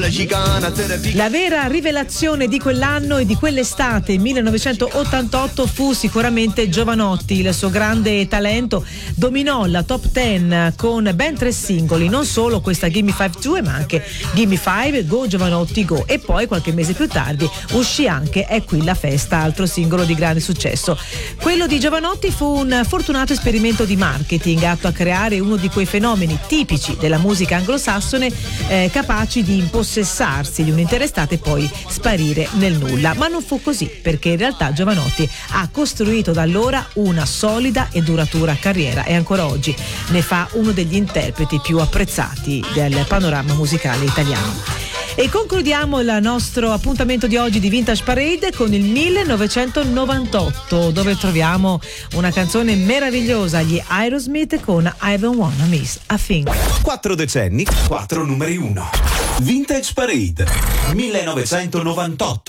La vera rivelazione di quell'anno e di quell'estate 1988 fu sicuramente Jovanotti. Il suo grande talento dominò la top 10 con ben 3 singoli, non solo questa Gimme 5-2 ma anche Gimme 5, Go Jovanotti Go, e poi qualche mese più tardi uscì anche È qui la festa, altro singolo di grande successo. Quello di Jovanotti fu un fortunato esperimento di marketing atto a creare uno di quei fenomeni tipici della musica anglosassone, capaci di impossessarsi di un'intera estate e poi sparire nel nulla. Ma non fu così, perché in realtà Jovanotti ha costruito da allora una solida e duratura carriera e ancora oggi ne fa uno degli interpreti più apprezzati del panorama musicale italiano. E concludiamo il nostro appuntamento di oggi di Vintage Parade con il 1998, dove troviamo una canzone meravigliosa, gli Aerosmith con I Don't Wanna Miss a Thing. 4 decenni, 4 numeri 1. Vintage Parade 1998.